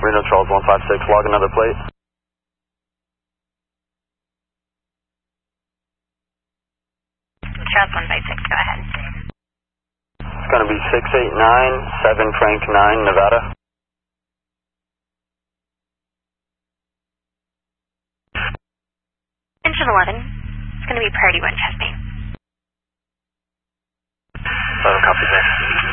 Reno Charles 156, log another plate. Charles 156, go ahead. It's going to be 689 7 Frank 9, Nevada. Engine 11, it's going to be priority 1, Chesney. Copy that.